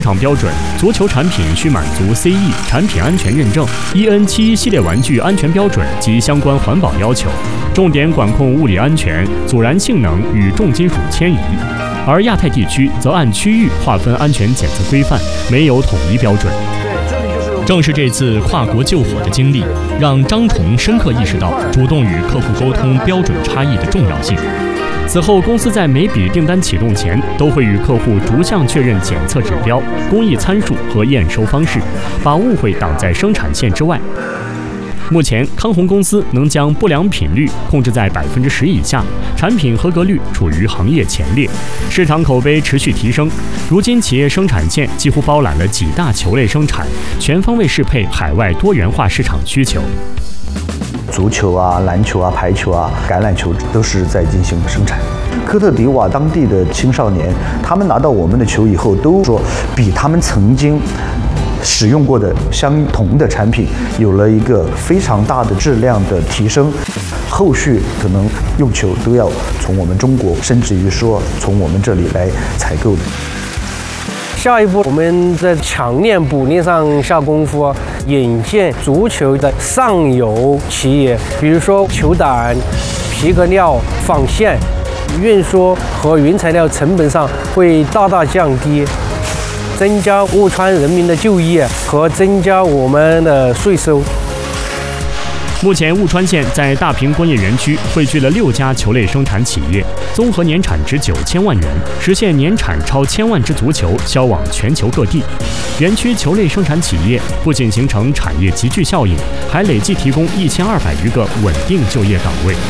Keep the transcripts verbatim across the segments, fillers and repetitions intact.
市场标准，足球产品需满足 C E 产品安全认证、E N 七一系列玩具安全标准及相关环保要求，重点管控物理安全、阻燃性能与重金属迁移。而亚太地区则按区域划分安全检测规范，没有统一标准。正是这次跨国救火的经历，让张崇深刻意识到主动与客户沟通标准差异的重要性。此后，公司在每笔订单启动前，都会与客户逐项确认检测指标、工艺参数和验收方式，把误会挡在生产线之外。目前，康弘公司能将不良品率控制在百分之十以下，产品合格率处于行业前列，市场口碑持续提升。如今，企业生产线几乎包揽了几大球类生产，全方位适配海外多元化市场需求。 足球啊、篮球啊、排球啊、橄榄球都是在进行生产。科特迪瓦当地的青少年，他们拿到我们的球以后，都说比他们曾经使用过的相同的产品有了一个非常大的质量的提升。后续可能用球都要从我们中国，甚至于说从我们这里来采购的。 下一步，我们在强链补链上下功夫，引进足球的上游企业，比如说球胆、皮革料、纺线，运输和原材料成本上会大大降低，增加潍川人民的就业和增加我们的税收。 目前，潍川县在大坪工业园区汇聚了六家球类生产企业，综合年产值九千万元，实现年产超千万只足球销往全球各地。园区球类生产企业不仅形成产业集聚效应，还累计提供一千二百余个稳定就业岗位。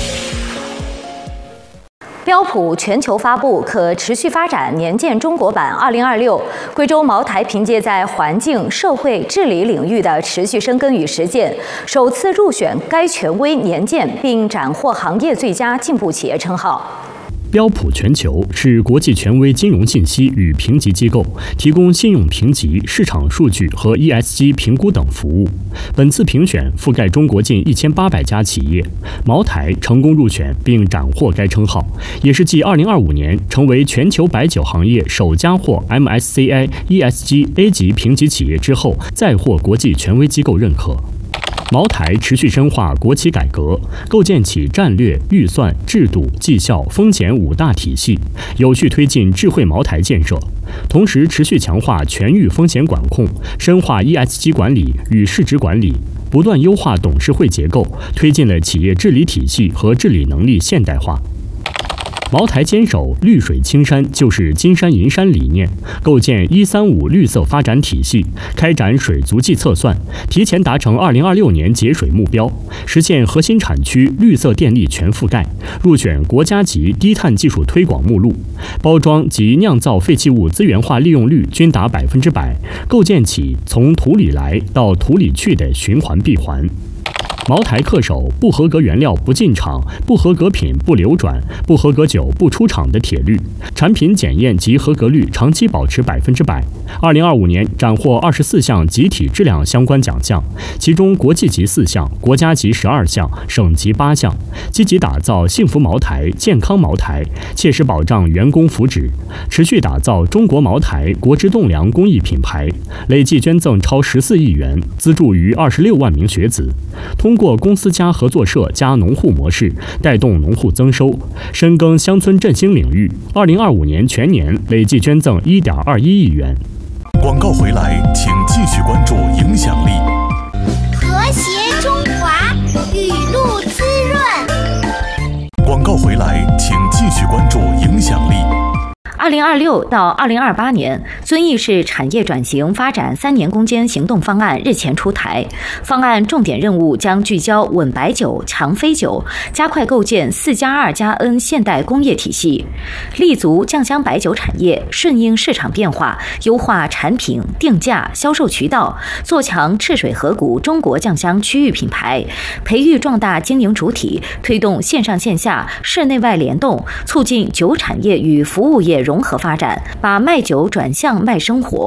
标普全球发布可持续发展年鉴中国版二零二六，贵州茅台凭借在环境、社会治理领域的持续深耕与实践，首次入选该权威年鉴，并斩获行业最佳进步企业称号。 标普全球是国际权威金融信息与评级机构，提供信用评级、市场数据和 E S G 评估等服务。本次评选覆盖中国近一千八百家企业，茅台成功入选并斩获该称号，也是继二零二五年成为全球白酒行业首家获 M S C I E S G A 级评级企业之后，再获国际权威机构认可。茅台持续深化国企改革，构建起战略、预算、制度、绩效、风险五大体系，有序推进智慧茅台建设。同时，持续强化全域风险管控，深化 E S G 管理与市值管理，不断优化董事会结构，推进了企业治理体系和治理能力现代化。茅台坚守绿水青山就是金山银山理念，构建一三五绿色发展体系，开展水足迹测算，提前达成二零二六年节水目标，实现核心产区绿色电力全覆盖，入选国家级低碳技术推广目录，包装及酿造废弃物资源化利用率均达百分之百，构建起从土里来到土里去的循环闭环。茅台恪守不合格原料不进厂、不合格品不流转、不合格酒不出厂的铁律，产品检验及合格率长期保持百分之百。二零二五年斩获二十四项集体质量相关奖项，其中国际级四项，国家级十二项，省级八项。积极打造幸福茅台、健康茅台，切实保障员工福祉，持续打造中国茅台国之栋梁公益品牌，累计捐赠超十四亿元，资助逾二十六万名学子。通过公司加合作社加农户模式，带动农户增收，深耕乡村振兴领域。二零二五年全年累计捐赠一点二一亿元。 广告回来，请继续关注影响力。 和谐中华，雨露滋润。 广告回来，请继续关注影响力。 二零二六到二零二八年，遵义市产业转型发展三年攻坚行动方案日前出台。方案重点任务将聚焦稳白酒、强飞酒，加快构建四加二加 N 现代工业体系，立足酱香白酒产业，顺应市场变化，优化产品定价、销售渠道，做强赤水河谷中国酱香区域品牌，培育壮大经营主体，推动线上线下、市内外联动，促进酒产业与服务业融合发展，把卖酒转向卖生活。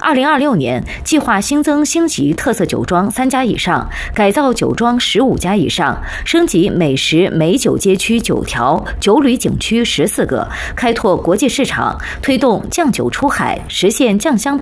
二零二六年计划新增星级特色酒庄三家以上，改造酒庄十五家以上，升级美食美酒街区九条，酒旅景区十四个，开拓国际市场，推动酱酒出海，实现酱香